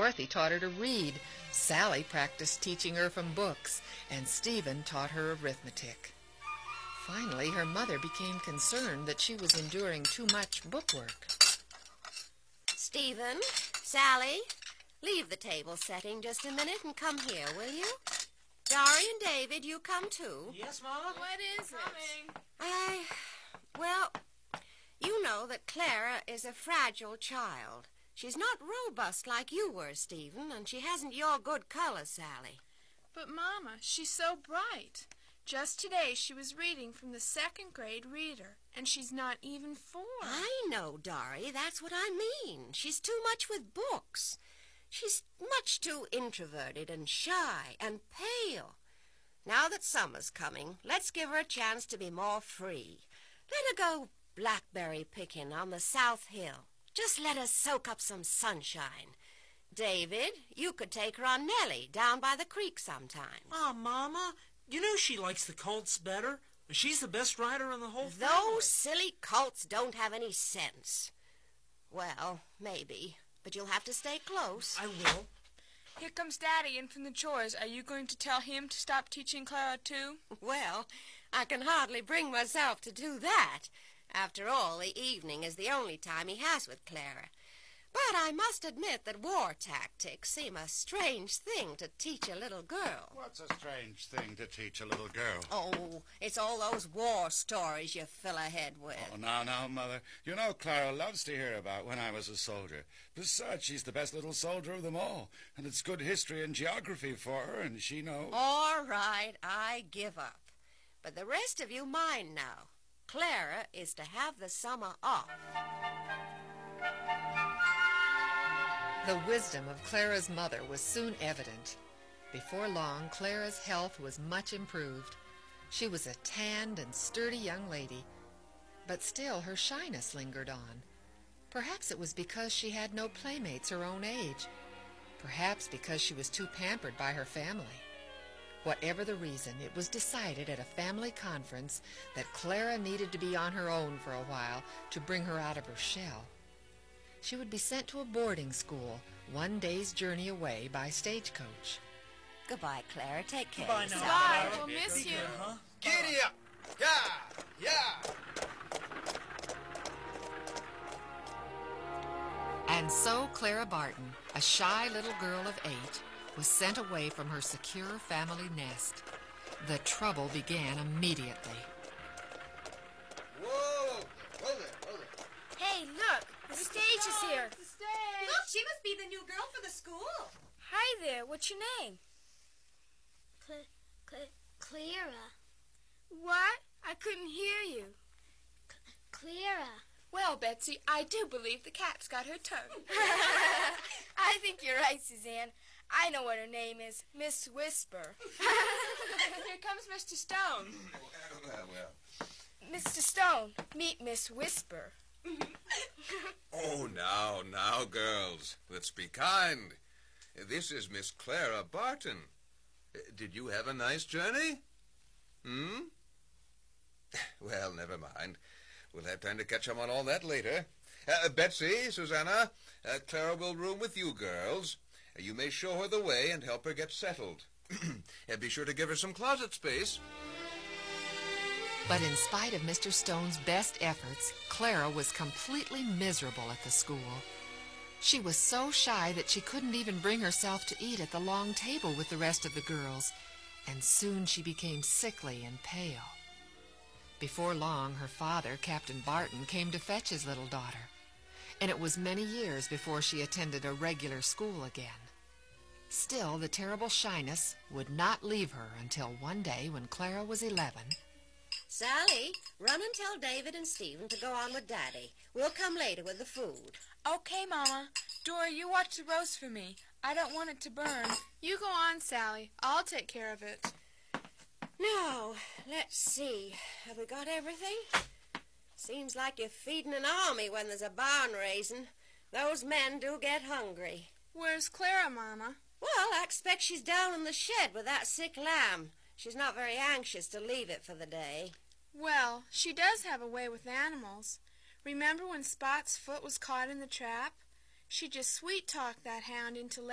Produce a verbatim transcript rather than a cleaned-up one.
Dorothy taught her to read, Sally practiced teaching her from books, and Stephen taught her arithmetic. Finally, her mother became concerned that she was enduring too much bookwork. Stephen, Sally, leave the table setting just a minute and come here, will you? Dory and David, you come too. Yes, Mama? What is it? I... Well, you know that Clara is a fragile child. She's not robust like you were, Stephen, and she hasn't your good color, Sally. But, Mama, she's so bright. Just today she was reading from the second grade reader, and she's not even four. I know, Dory. That's what I mean. She's too much with books. She's much too introverted and shy and pale. Now that summer's coming, let's give her a chance to be more free. Let her go blackberry picking on the South Hill. Just let her soak up some sunshine. David, you could take her on Nellie down by the creek sometime. Oh, Mama, you know she likes the colts better. She's the best rider in the whole family. Those silly colts don't have any sense. Well, maybe, but you'll have to stay close. I will. Here comes Daddy in from the chores. Are you going to tell him to stop teaching Clara, too? Well, I can hardly bring myself to do that. After all, the evening is the only time he has with Clara. But I must admit that war tactics seem a strange thing to teach a little girl. What's a strange thing to teach a little girl? Oh, it's all those war stories you fill her head with. Oh, now, now, Mother. You know Clara loves to hear about when I was a soldier. Besides, she's the best little soldier of them all. And it's good history and geography for her, and she knows. All right, I give up. But the rest of you mind now. Clara is to have the summer off. The wisdom of Clara's mother was soon evident. Before long, Clara's health was much improved. She was a tanned and sturdy young lady, but still her shyness lingered on. Perhaps it was because she had no playmates her own age. Perhaps because she was too pampered by her family. Whatever the reason, it was decided at a family conference that Clara needed to be on her own for a while to bring her out of her shell. She would be sent to a boarding school, one day's journey away by stagecoach. Goodbye, Clara. Take care. Goodbye of now. yourself. Bye. We'll miss Be you. good, huh? Giddy up! Yeah! Yeah! And so Clara Barton, a shy little girl of eight, was sent away from her secure family nest. The trouble began immediately. Whoa! Hold it, hold it. Hey, look, the stage is here. The stage. Look, she must be the new girl for the school. Hi there, what's your name? Cl- Cl- Clara. What? I couldn't hear you. Clara. Well, Betsy, I do believe the cat's got her tongue. I think you're right, Suzanne. I know what her name is, Miss Whisper. Here comes Mister Stone. Well, well, well. Mister Stone, meet Miss Whisper. Oh, now, now, girls. Let's be kind. This is Miss Clara Barton. Uh, Did you have a nice journey? Hmm? Well, never mind. We'll have time to catch up on all that later. Uh, Betsy, Susanna, uh, Clara will room with you girls. Uh, you may show her the way and help her get settled. And be sure to give her some closet space. But in spite of Mister Stone's best efforts, Clara was completely miserable at the school. She was so shy that she couldn't even bring herself to eat at the long table with the rest of the girls, and soon she became sickly and pale. Before long, her father, Captain Barton, came to fetch his little daughter, and it was many years before she attended a regular school again. Still, the terrible shyness would not leave her until one day when Clara was eleven. Sally, run and tell David and Stephen to go on with Daddy. We'll come later with the food. Okay, Mama. Dora, you watch the roast for me. I don't want it to burn. You go on, Sally. I'll take care of it. Now, let's see. Have we got everything? Seems like you're feeding an army when there's a barn raising. Those men do get hungry. Where's Clara, Mama? Well, I expect she's down in the shed with that sick lamb. She's not very anxious to leave it for the day. Well, she does have a way with animals. Remember when Spot's foot was caught in the trap? She just sweet-talked that hound into